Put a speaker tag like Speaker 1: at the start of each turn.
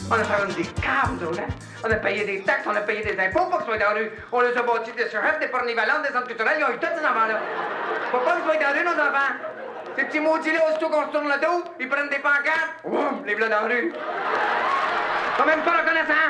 Speaker 1: On a fait des caves, nous autres, hein? On a payé des taxes, on a payé des impôts pour qu'ils soient dans la rue. On les a bâtis des chefs, des pornivalantes, des centres culturels. Ils ont eu tous ces enfants-là. Faut pas qu'ils soient dans la rue, nos enfants. Ces petits maudits-là, aussitôt qu'on se tourne le dos, ils prennent des pancartes. Oum, les voilà dans la rue. Sont même pas reconnaissants.